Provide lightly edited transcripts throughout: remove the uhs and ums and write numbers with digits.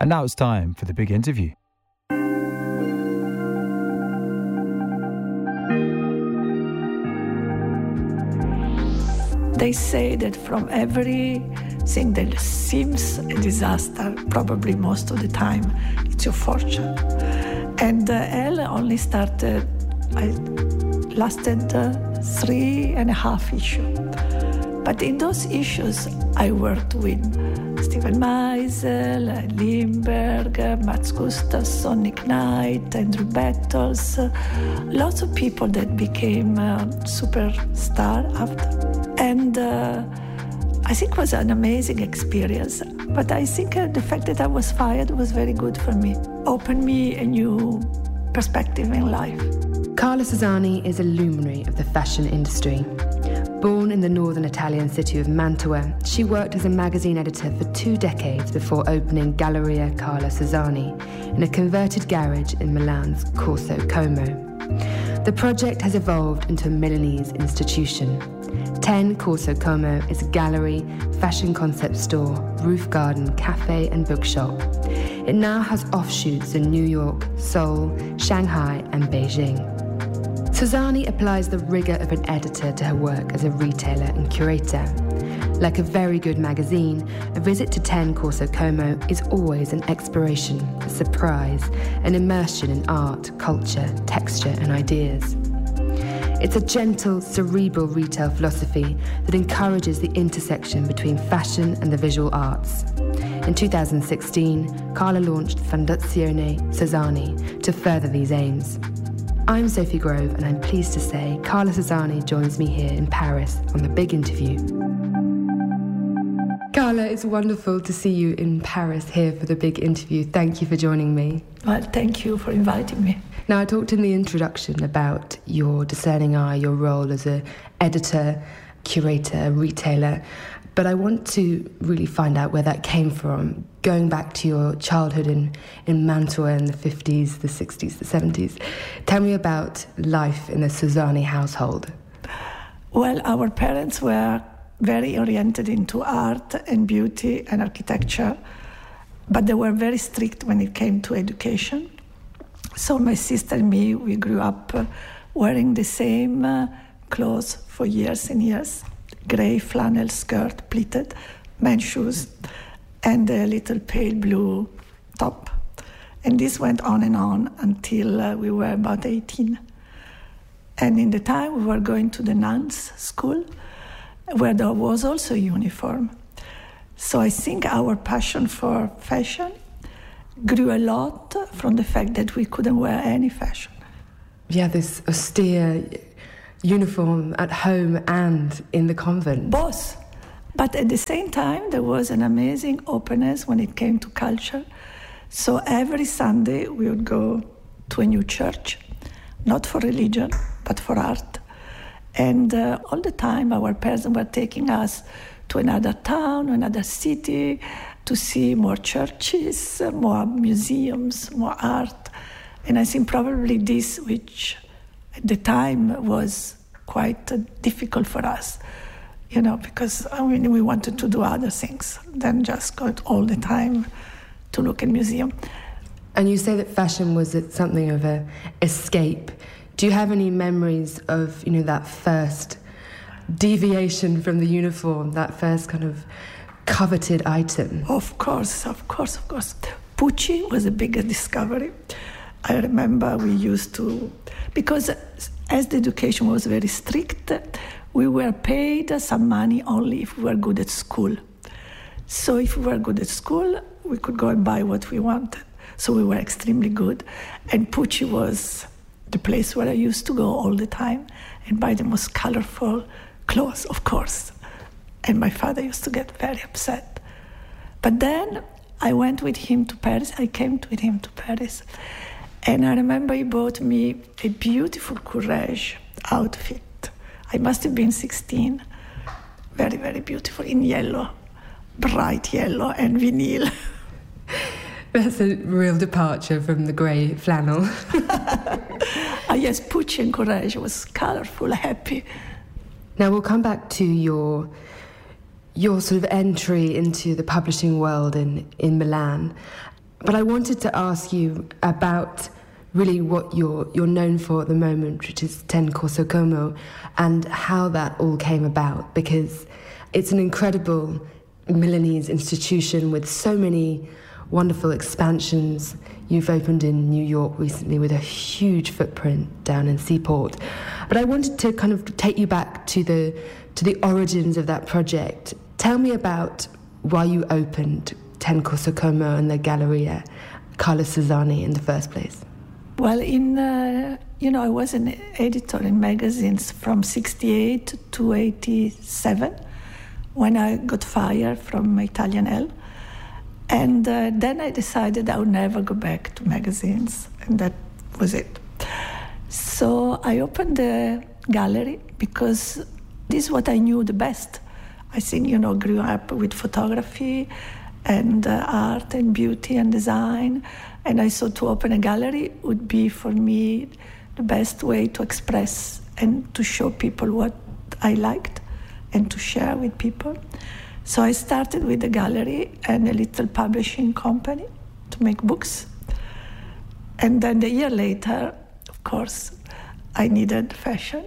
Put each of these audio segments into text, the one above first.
And now it's time for the big interview. They say that from everything that seems a disaster, probably most of the time, it's your fortune. And Elle only lasted 3.5 issues. But in those issues, I worked with Steven Meisel, Lindbergh, Mats Gustafsson, Nick Knight, Andrew Battles, lots of people that became superstar after. And I think it was an amazing experience. But I think the fact that I was fired was very good for me. Opened me a new perspective in life. Carla Suzani is a luminary of the fashion industry. Born in the northern Italian city of Mantua, she worked as a magazine editor for 2 decades before opening Galleria Carla Suzani in a converted garage in Milan's Corso Como. The project has evolved into a Milanese institution. 10 Corso Como is a gallery, fashion concept store, roof garden, cafe and bookshop. It now has offshoots in New York, Seoul, Shanghai and Beijing. Suzani applies the rigour of an editor to her work as a retailer and curator. Like a very good magazine, a visit to 10 Corso Como is always an exploration, a surprise, an immersion in art, culture, texture and ideas. It's a gentle, cerebral retail philosophy that encourages the intersection between fashion and the visual arts. In 2016, Carla launched Fondazione Suzani to further these aims. I'm Sophie Grove, and I'm pleased to say Carla Suzani joins me here in Paris on The Big Interview. Carla, it's wonderful to see you in Paris here for The Big Interview. Thank you for joining me. Well, thank you for inviting me. Now, I talked in the introduction about your discerning eye, your role as an editor, curator, retailer, but I want to really find out where that came from, going back to your childhood in Mantua in the 50s, the 60s, the 70s. Tell me about life in the Suzani household. Well, our parents were very oriented into art and beauty and architecture, but they were very strict when it came to education. So my sister and me, we grew up wearing the same clothes for years and years. Grey flannel skirt, pleated, men's shoes, and a little pale blue top. And this went on and on until we were about 18. And in the time we were going to the nuns' school, where there was also a uniform. So I think our passion for fashion grew a lot from the fact that we couldn't wear any fashion. Yeah, this austere uniform at home and in the convent. Both. But at the same time, there was an amazing openness when it came to culture. So every Sunday we would go to a new church, not for religion, but for art. And all the time our parents were taking us to another town, another city, to see more churches, more museums, more art. And I think probably this, which at the time was quite difficult for us, because we wanted to do other things than just go all the time to look at museum. And you say that fashion was something of an escape. Do you have any memories of, that first deviation from the uniform, that first kind of coveted item? Of course. Pucci was a big discovery. I remember we used to, because as the education was very strict, we were paid some money only if we were good at school. So if we were good at school, we could go and buy what we wanted. So we were extremely good. And Pucci was the place where I used to go all the time and buy the most colorful clothes, of course. And my father used to get very upset. But then I went with him to Paris. I came with him to Paris. And I remember he bought me a beautiful Courrèges outfit. I must have been 16. Very, very beautiful, in yellow, bright yellow and vinyl. That's a real departure from the grey flannel. Yes, Pucci and Courrèges was colourful, happy. Now we'll come back to your sort of entry into the publishing world in Milan. But I wanted to ask you about really what you're known for at the moment, which is Ten Corso Como, and how that all came about, because it's an incredible Milanese institution with so many wonderful expansions. You've opened in New York recently with a huge footprint down in Seaport. But I wanted to kind of take you back to the origins of that project. Tell me about why you opened Ten Corso Como and the Galleria Carlo Susani in the first place. Well, I was an editor in magazines from 68 to 87 when I got fired from Italian Elle. And then I decided I would never go back to magazines, and that was it. So I opened the gallery because this is what I knew the best. I think, grew up with photography and art and beauty and design. And I thought to open a gallery would be for me the best way to express and to show people what I liked and to share with people. So I started with a gallery and a little publishing company to make books. And then a year later, of course, I needed fashion.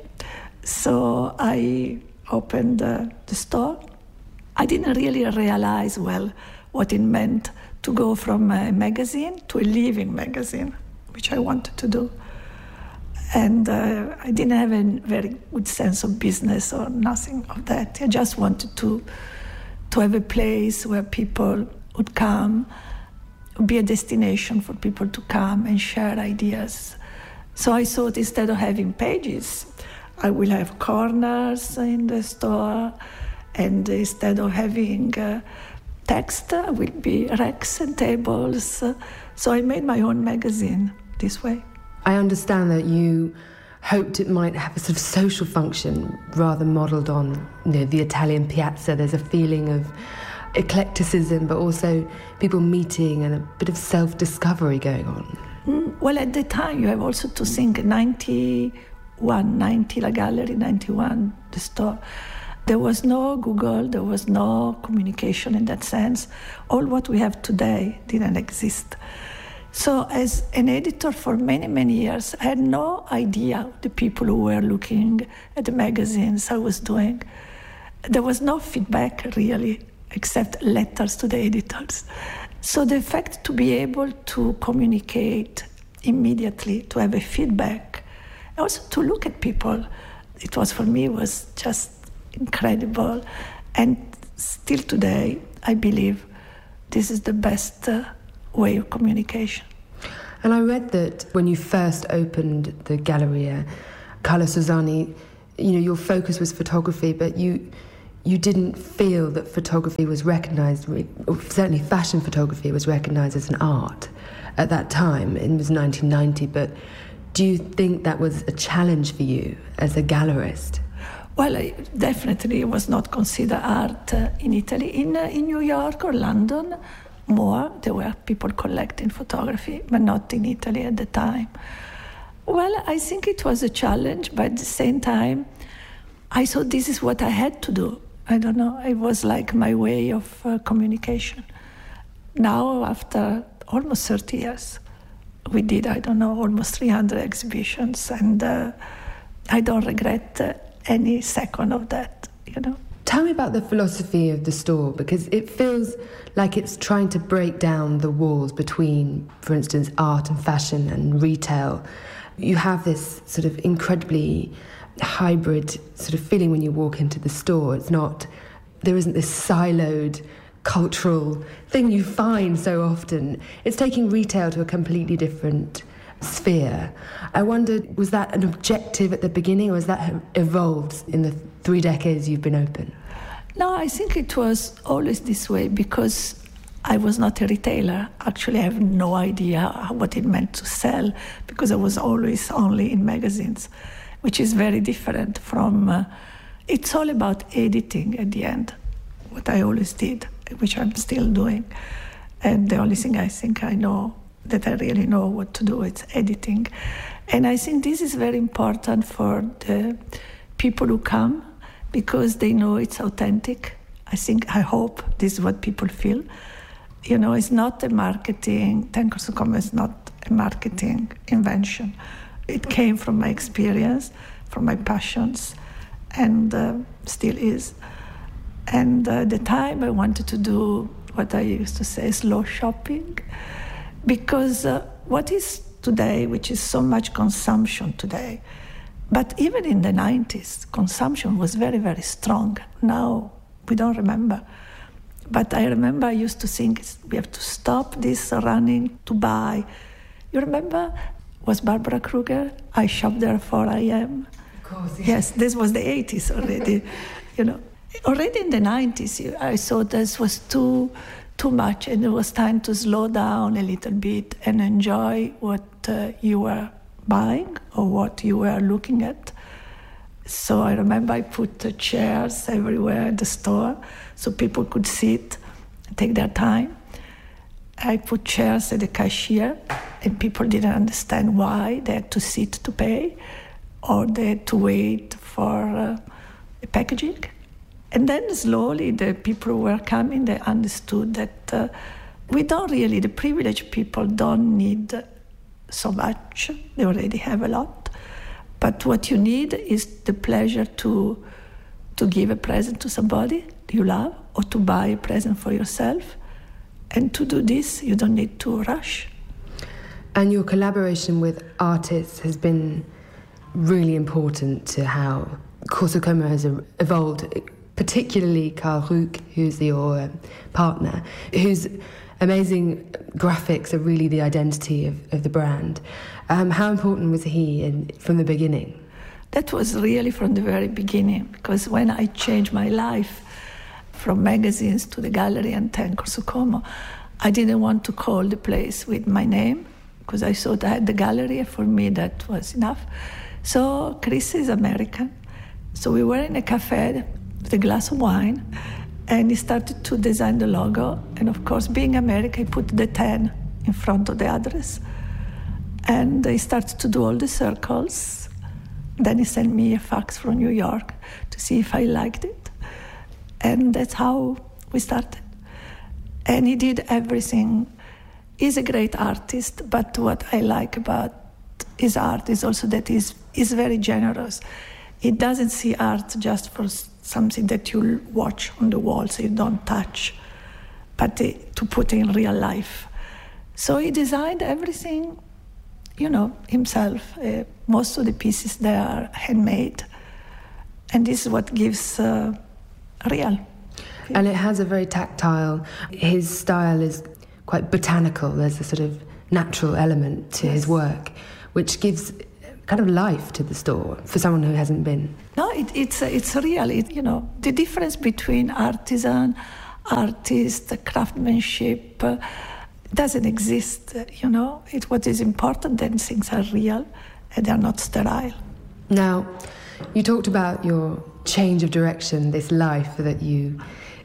So I opened the store. I didn't really realize well what it meant to go from a magazine to a living magazine, which I wanted to do. And I didn't have a very good sense of business or nothing of that. I just wanted to have a place where people would come, be a destination for people to come and share ideas. So I thought instead of having pages, I will have corners in the store, and instead of having text, will be racks and tables. So I made my own magazine this way. I understand that you hoped it might have a sort of social function rather modelled on the Italian piazza. There's a feeling of eclecticism, but also people meeting and a bit of self-discovery going on. Well, at the time, you have also to think 90 La Gallery, 91, the store. There was no Google, there was no communication in that sense. All what we have today didn't exist. So as an editor for many, many years, I had no idea the people who were looking at the magazines I was doing. There was no feedback, really, except letters to the editors. So the fact to be able to communicate immediately, to have a feedback, also to look at people, it was for me was just incredible. And still today, I believe this is the best way of communication. And I read that when you first opened the Galleria Carlo Susani, your focus was photography, but you didn't feel that photography was recognised, or certainly fashion photography was recognised as an art at that time. It was 1990, but do you think that was a challenge for you as a gallerist? Well, definitely it was not considered art in Italy. In New York or London, more, there were people collecting photography, but not in Italy at the time. Well, I think it was a challenge, but at the same time, I thought this is what I had to do. I don't know, it was like my way of communication. Now, after almost 30 years, we did, almost 300 exhibitions, and I don't regret any second of that, Tell me about the philosophy of the store, because it feels like it's trying to break down the walls between, for instance, art and fashion and retail. You have this sort of incredibly hybrid sort of feeling when you walk into the store. There isn't this siloed cultural thing you find so often. It's taking retail to a completely different sphere. I wondered, was that an objective at the beginning, or has that evolved in the 3 decades you've been open? No, I think it was always this way because I was not a retailer. Actually, I have no idea what it meant to sell because I was always only in magazines, which is very different from... it's all about editing at the end, what I always did, which I'm still doing. And the only thing I think I know that I really know what to do, it's editing. And I think this is very important for the people who come because they know it's authentic. I hope this is what people feel. It's not a marketing, Tenco Sukomo is not a marketing invention. It came from my experience, from my passions, and still is. And at the time I wanted to do what I used to say, slow shopping, because what is today, which is so much consumption today, but even in the 90s, consumption was very, very strong. Now we don't remember. But I remember I used to think we have to stop this running to buy. You remember, was Barbara Kruger? I shopped there at 4 a.m. Of course. Yes, this was the 80s already. Already in the 90s, I thought this was too much, and it was time to slow down a little bit and enjoy what you were buying or what you were looking at. So I remember I put chairs everywhere at the store so people could sit and take their time. I put chairs at the cashier, and people didn't understand why they had to sit to pay or they had to wait for the packaging. And then slowly the people who were coming, they understood that the privileged people don't need so much. They already have a lot. But what you need is the pleasure to give a present to somebody you love or to buy a present for yourself. And to do this, you don't need to rush. And your collaboration with artists has been really important to how Corso Como has evolved, particularly Karl Ruck, who's your partner, whose amazing graphics are really the identity of the brand. How important was he from the beginning? That was really from the very beginning, because when I changed my life from magazines to the gallery and Tenco Sukomo, I didn't want to call the place with my name, because I thought I had the gallery, and for me that was enough. So Chris is American. So we were in a cafe with a glass of wine, and he started to design the logo. And of course, being American, he put the 10 in front of the address. And he started to do all the circles. Then he sent me a fax from New York to see if I liked it. And that's how we started. And he did everything. He's a great artist, but what I like about his art is also that he's very generous. He doesn't see art just for something that you watch on the wall so you don't touch, but to put in real life. So he designed everything, himself. Most of the pieces, they are handmade. And this is what gives real. And it has a very tactile, his style is quite botanical. There's a sort of natural element to his work, which gives kind of life to the store for someone who hasn't been. No, it's real. The difference between artisan, artist, craftsmanship doesn't exist. What is important, then things are real and they're not sterile. Now, you talked about your change of direction, this life that you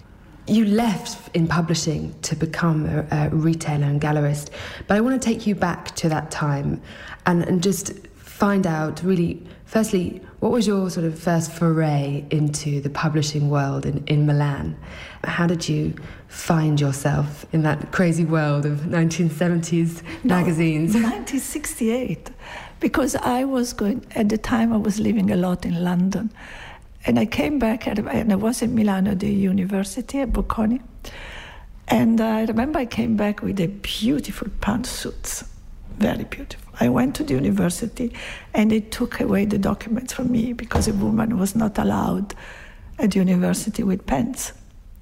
left in publishing to become a retailer and gallerist. But I want to take you back to that time and just find out, really, firstly, what was your sort of first foray into the publishing world in Milan? How did you find yourself in that crazy world of 1970s magazines? 1968, because at the time I was living a lot in London. And I came back, and I was in Milano, the university at Bocconi. And I remember I came back with a beautiful pantsuit, very beautiful. I went to the university, and they took away the documents from me because a woman was not allowed at the university with pants.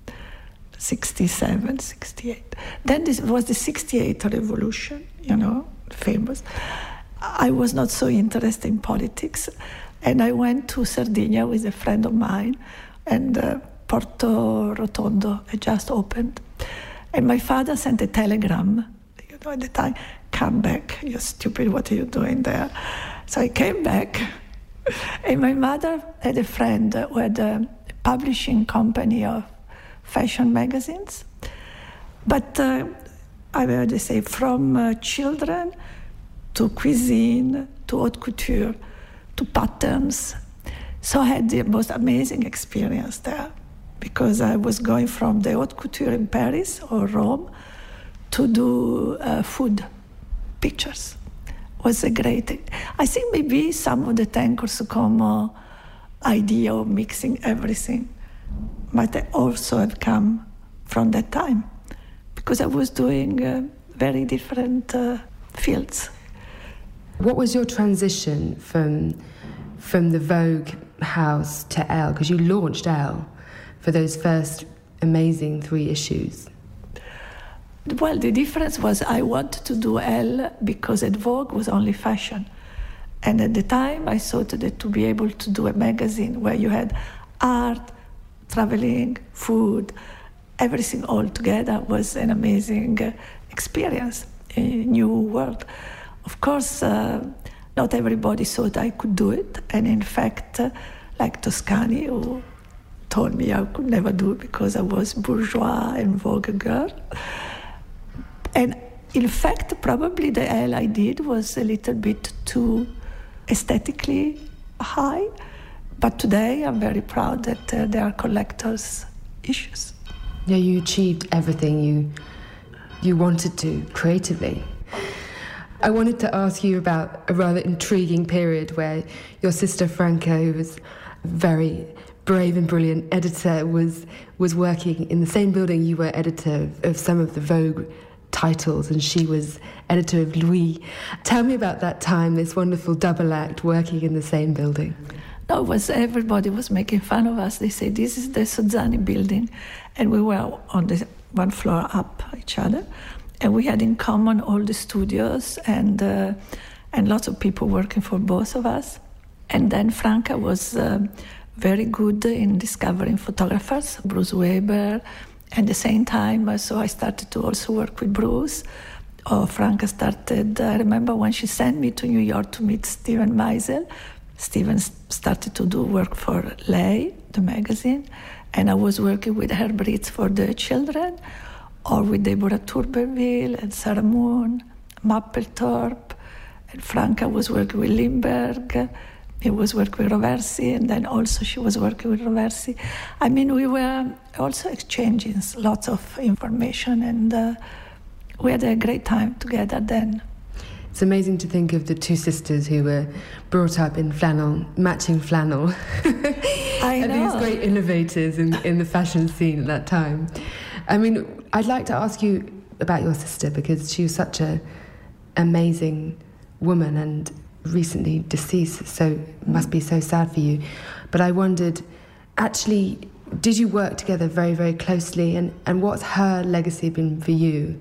67, 68. Then this was the 68 revolution, famous. I was not so interested in politics. And I went to Sardinia with a friend of mine, and Porto Rotondo had just opened. And my father sent a telegram, at the time, come back, you're stupid, what are you doing there? So I came back, and my mother had a friend who had a publishing company of fashion magazines. But I heard they say from children to cuisine to haute couture, to patterns. So I had the most amazing experience there, because I was going from the haute couture in Paris or Rome to do food pictures. Was a great. I think maybe some of the Tencorso Como idea of mixing everything might also have come from that time, because I was doing very different fields. What was your transition from the Vogue house to Elle? Because you launched Elle for those first amazing 3 issues. Well, the difference was I wanted to do Elle because at Vogue was only fashion. And at the time, I thought that to be able to do a magazine where you had art, traveling, food, everything all together was an amazing experience, a new world. Of course, not everybody thought I could do it. And in fact, like Toscani, who told me I could never do it because I was bourgeois and Vogue girl. And in fact, probably the Elle I did was a little bit too aesthetically high. But today I'm very proud that there are collectors' issues. Yeah, you achieved everything you wanted to creatively. I wanted to ask you about a rather intriguing period where your sister Franca, who was a very brave and brilliant editor, was working in the same building you were editor of some of the Vogue titles, and she was editor of Louis. Tell me about that time, this wonderful double act working in the same building. No, everybody was making fun of us. They say, this is the Sozzani building. And we were on the one floor up each other. And we had in common all the studios and lots of people working for both of us. And then Franca was very good in discovering photographers, Bruce Weber. At the same time, so I started to also work with Bruce. Franca started, I remember when she sent me to New York to meet Steven Meisel. Steven started to do work for Lei, the magazine, and I was working with Herb Ritts for the children, or with Deborah Turberville and Sarah Moon, Mapplethorpe, and Franca was working with Lindbergh. He was working with Roversi, and then also she was working with Roversi. I mean, we were also exchanging lots of information, and we had a great time together then. It's amazing to think of the 2 sisters who were brought up in flannel, matching flannel. I know. And these great innovators in the fashion scene at that time. I mean, I'd like to ask you about your sister, because she was such an amazing woman and recently deceased, so it must be so sad for you. But I wondered, actually, did you work together very, very closely, and what's her legacy been for you?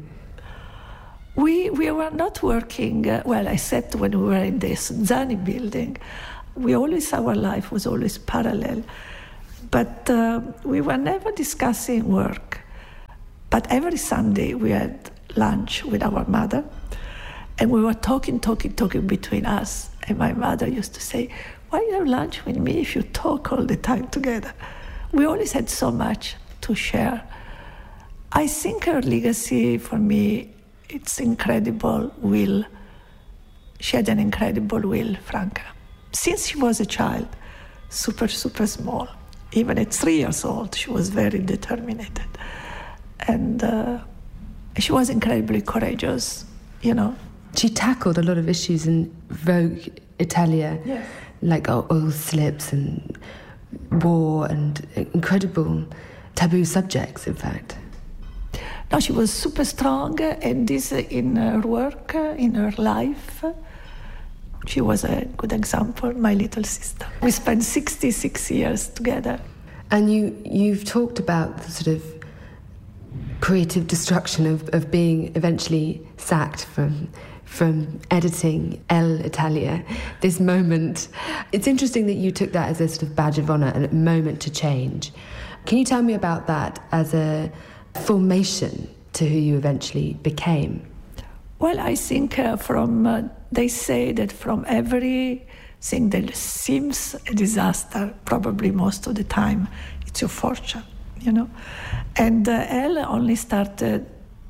We were not working, well, except when we were in the Sozzani building. Our life was always parallel. But we were never discussing work. But every Sunday we had lunch with our mother, and we were talking between us. And my mother used to say, why you have lunch with me if you talk all the time together? We always had so much to share. I think her legacy for me, it's incredible will. She had an incredible will, Franca. Since she was a child, super, super small. Even at 3 years old, she was very determined. And she was incredibly courageous, you know. She tackled a lot of issues in Vogue Italia, yes, like oil slips and war and incredible taboo subjects, in fact. No, she was super strong, and this in her work, in her life, she was a good example, my little sister. We spent 66 years together. And you've talked about the sort of creative destruction of being eventually sacked from editing Elle Italia, this moment. It's interesting that you took that as a sort of badge of honour and a moment to change. Can you tell me about that as a formation to who you eventually became? Well, I think they say that from everything that seems a disaster, probably most of the time, it's your fortune, you know. And Elle only lasted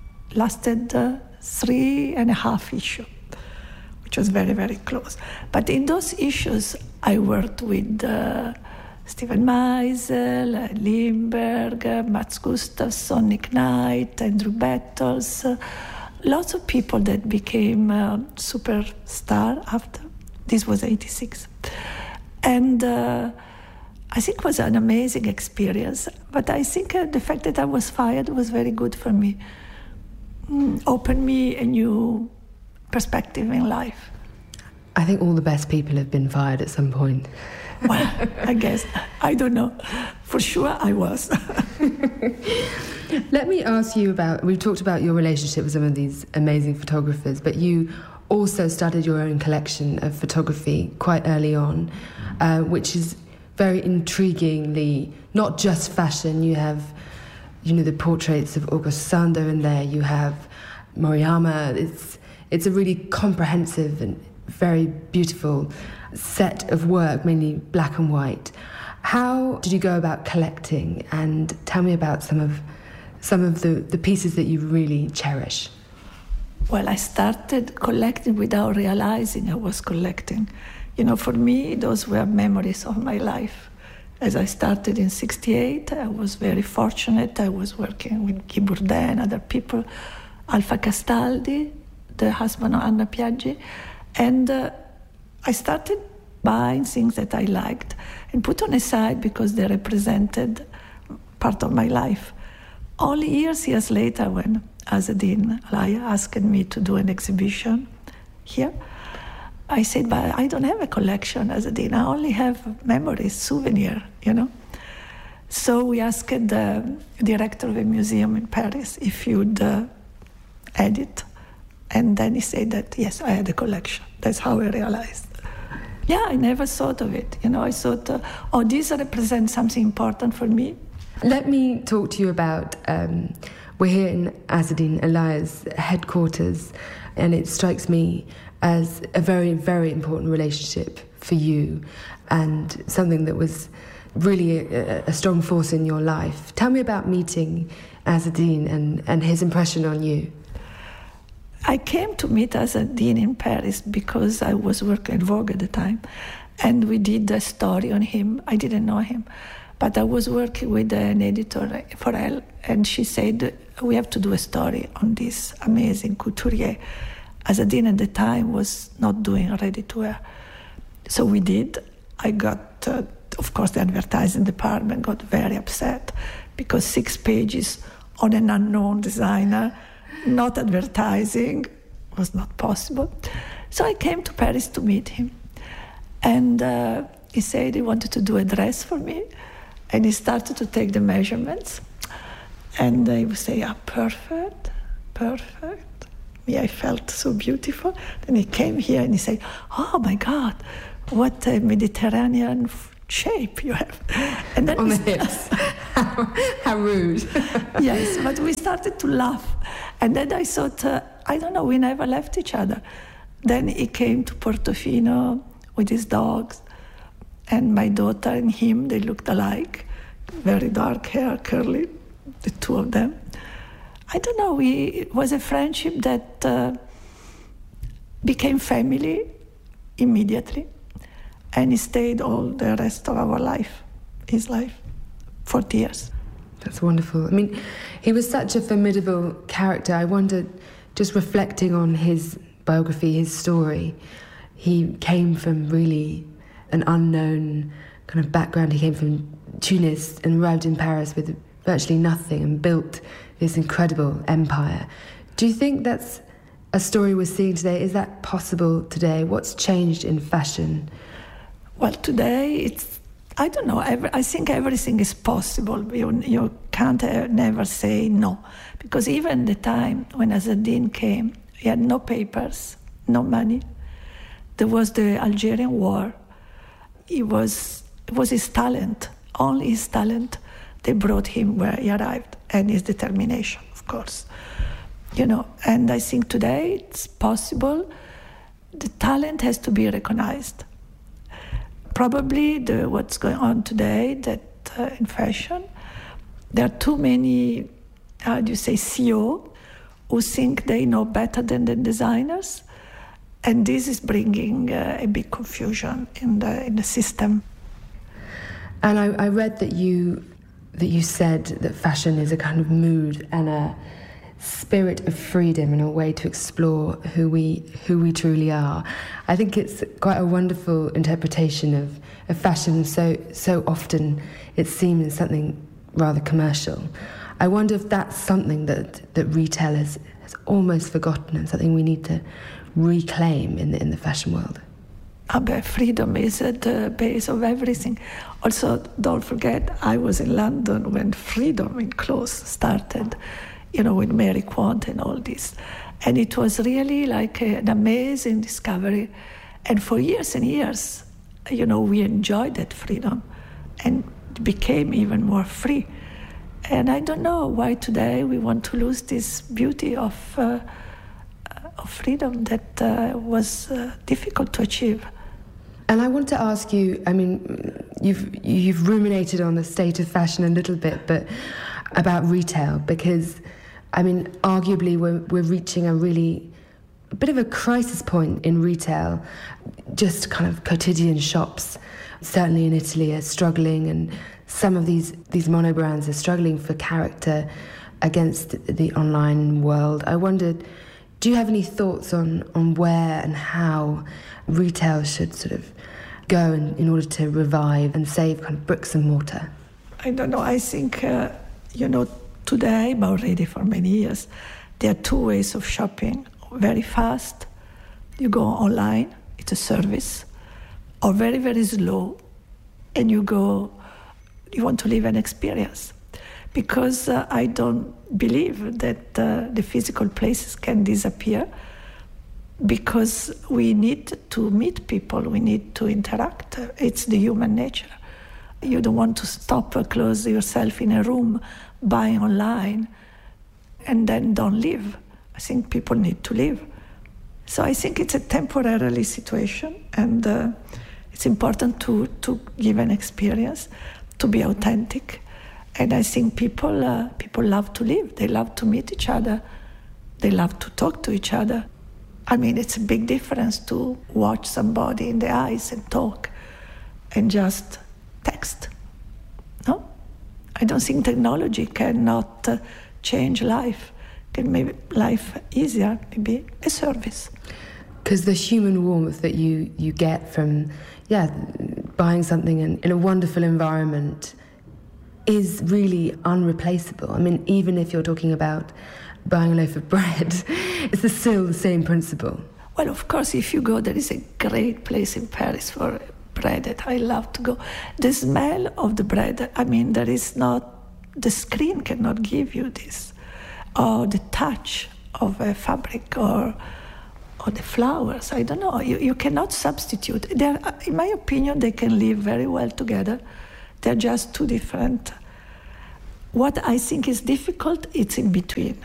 3.5 issues, which was very, very close. But in those issues, I worked with Steven Meisel, Lindbergh, Mats Gustafsson, Nick Knight, Andrew Battles, lots of people that became superstar after. This was 86. And I think it was an amazing experience. But I think the fact that I was fired was very good for me. Opened me a new perspective in life. I think all the best people have been fired at some point. Well, I guess. I don't know. For sure I was. Let me ask you about, we've talked about your relationship with some of these amazing photographers, but you also started your own collection of photography quite early on, which is very intriguingly not just fashion. You have, the portraits of August Sander in there. You have Moriyama. It's a really comprehensive and very beautiful set of work, mainly black and white. How did you go about collecting? And tell me about some of the pieces that you really cherish. Well, I started collecting without realizing I was collecting. For me, those were memories of my life. As I started in 1968, I was very fortunate. I was working with Guy Bourdin, other people, Alfa Castaldi, the husband of Anna Piaggi. And I started buying things that I liked and put on aside because they represented part of my life. Only years later, when Azzedine Alaïa asked me to do an exhibition here, I said, but I don't have a collection, Azzedine. I only have memories, souvenir, So we asked the director of a museum in Paris if he would edit. And then he said that, yes, I had a collection. That's how I realized. Yeah, I never thought of it. I thought, this represents something important for me. Let me talk to you about, we're here in Azzedine Alaïa's headquarters, and it strikes me as a very, very important relationship for you and something that was really a strong force in your life. Tell me about meeting Azzedine and his impression on you. I came to meet Azzedine in Paris because I was working at Vogue at the time, and we did a story on him. I didn't know him, but I was working with an editor for Elle, and she said, we have to do a story on this amazing couturier. Azzedine at the time was not doing ready-to-wear. So we did. I got, of course, the advertising department got very upset because 6 pages on an unknown designer, not advertising, was not possible. So I came to Paris to meet him. And he said he wanted to do a dress for me. And he started to take the measurements. And he would say, perfect, perfect. Me, I felt so beautiful. Then he came here and he said, oh my God, what a Mediterranean shape you have. And then on the hips. How rude. Yes, but we started to laugh. And then I thought, I don't know, we never left each other. Then he came to Portofino with his dogs. And my daughter and him, they looked alike. Very dark hair, curly, the two of them. I don't know, it was a friendship that became family immediately. And he stayed all the rest of our life, his life, 40 years. That's wonderful. I mean, he was such a formidable character. I wondered, just reflecting on his biography, his story, he came from really an unknown kind of background. He came from Tunis and arrived in Paris with virtually nothing and built this incredible empire. Do you think that's a story we're seeing today? Is that possible today? What's changed in fashion? Well, today I don't know. I think everything is possible. You can't never say no. Because even the time when Azzedine came, he had no papers, no money. There was the Algerian War. It was his talent, only his talent. They brought him where he arrived, and his determination, of course. And I think today it's possible. The talent has to be recognized. Probably what's going on today, that in fashion, there are too many, CEO, who think they know better than the designers, and this is bringing a big confusion in the system. And I read that you said that fashion is a kind of mood and spirit of freedom and a way to explore who we truly are. I think it's quite a wonderful interpretation of fashion. So often it's seen as something rather commercial. I wonder if that's something that retail has almost forgotten and something we need to reclaim in the fashion world. Freedom is at the base of everything. Also, don't forget, I was in London when freedom in clothes started, with Mary Quant and all this. And it was really like an amazing discovery. And for years and years, we enjoyed that freedom and became even more free. And I don't know why today we want to lose this beauty of freedom that was difficult to achieve. And I want to ask you, you've ruminated on the state of fashion a little bit, but about retail, because, arguably we're reaching a bit of a crisis point in retail. Just kind of quotidian shops, certainly in Italy, are struggling, and some of these mono brands are struggling for character against the online world. I wondered, do you have any thoughts on where and how retail should sort of go in order to revive and save kind of bricks and mortar? I don't know. I think, today, but already for many years, there are two ways of shopping. Very fast, you go online, it's a service, or very, very slow, and you want to live an experience. Because I don't believe that the physical places can disappear, because we need to meet people, we need to interact. It's the human nature. You don't want to close yourself in a room, buy online, and then don't live. I think people need to live. So I think it's a temporary situation, and it's important to give an experience, to be authentic. And I think people love to live. They love to meet each other. They love to talk to each other. It's a big difference to watch somebody in the eyes and talk and just text. No? I don't think technology cannot change life. Can make life easier, maybe a service. Because the human warmth that you get from, buying something in a wonderful environment is really unreplaceable. Even if you're talking about buying a loaf of bread, it's still the same principle. Well, of course, if you go, there is a great place in Paris for bread that I love to go. The smell of the bread, there is not, the screen cannot give you this, or the touch of a fabric, or the flowers. I don't know. You cannot substitute. In my opinion, they can live very well together. They're just two different. What I think is difficult, it's in between.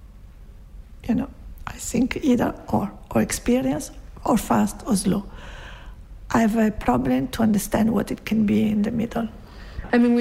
I think either or experience, or fast or slow. I have a problem to understand what it can be in the middle.